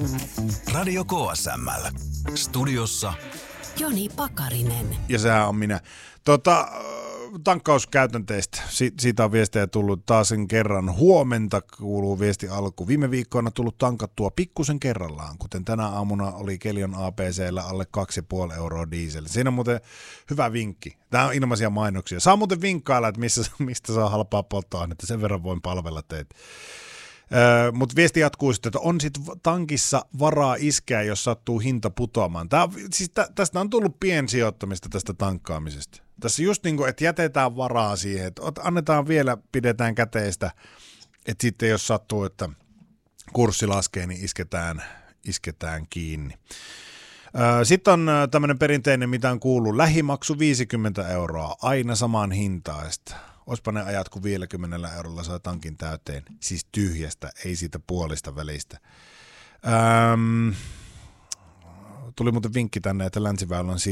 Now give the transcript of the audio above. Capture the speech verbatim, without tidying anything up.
Radio K S M L. Studiossa Joni Pakarinen. Ja sehän on minä. Tota, tankkauskäytänteistä. Si- siitä on viestejä tullut taasen kerran. Huomenta kuuluu viesti alku. Viime viikkoina tullut tankattua pikkusen kerrallaan, kuten tänä aamuna oli Kelion A B C:llä alle kaksi pilkku viisi euroa diesel. Siinä on muuten hyvä vinkki. Tämä on ilmaisia mainoksia. Saa muuten vinkkailla, että missä, mistä saa halpaa polttoainetta. Sen verran voin palvella teitä. Öö, mutta viesti jatkuu sitten, että on sitten tankissa varaa iskeä, jos sattuu hinta putoamaan. Tää, siis tä, tästä on tullut piensijoittamista tästä tankkaamisesta. Tässä just niin kuin, että jätetään varaa siihen, että annetaan vielä, pidetään käteistä, että sitten jos sattuu, että kurssi laskee, niin isketään, isketään kiinni. Öö, sitten on tämmöinen perinteinen, mitä on kuullut, lähimaksu viisikymmentä euroa, aina samaan hintaista. Olisipa ne ajat, kun viidelläkymmenellä eurolla saa tankin täyteen, siis tyhjästä, ei siitä puolista välistä. Öm, tuli muuten vinkki tänne, että Länsiväylän